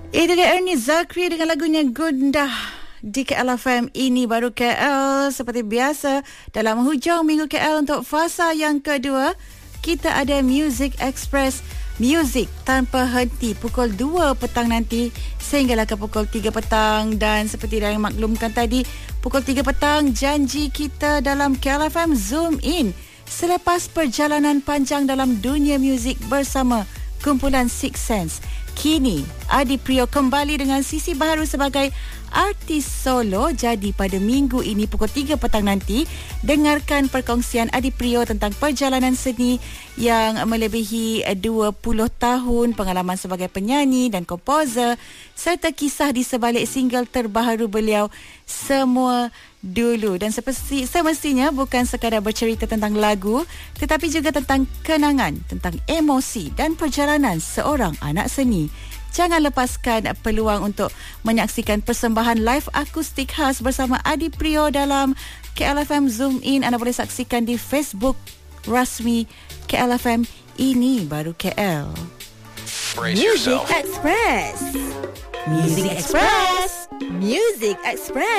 Itu dia Ernest Zakri dengan lagunya Gundah di KLFM. Ini baru KL. Seperti biasa dalam hujung minggu KL untuk fasa yang kedua, kita ada Music Express, muzik tanpa henti pukul 2 petang nanti sehinggalah ke pukul 3 petang. Dan seperti yang maklumkan tadi, pukul 3 petang janji kita dalam KLFM Zoom In selepas perjalanan panjang dalam dunia muzik bersama kumpulan Six Sense. Kini Adi Prio kembali dengan sisi baru sebagai artis solo. Jadi pada minggu ini pukul 3 petang nanti, dengarkan perkongsian Adi Prio tentang perjalanan seni yang melebihi 20 tahun, pengalaman sebagai penyanyi dan komposer, serta kisah di sebalik single terbaru beliau, Semua Dulu. Dan semestinya bukan sekadar bercerita tentang lagu, tetapi juga tentang kenangan, tentang emosi dan perjalanan seorang anak seni. Jangan lepaskan peluang untuk menyaksikan persembahan live akustik khas bersama Adi Prio dalam KLFM Zoom In. Anda boleh saksikan di Facebook rasmi KLFM. Ini baru KL. Music Express. Music Express. Music Express.